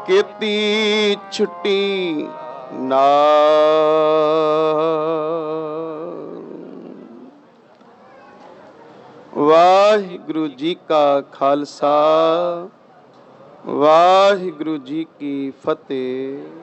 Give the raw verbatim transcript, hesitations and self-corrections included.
ਕੀਤੀ ਛੁੱਟੀ ਨਾ। ਵਾਹਿਗੁਰੂ ਜੀ ਕਾ ਖਾਲਸਾ, ਵਾਹਿਗੁਰੂ ਜੀ ਕੀ ਫਤਿਹ।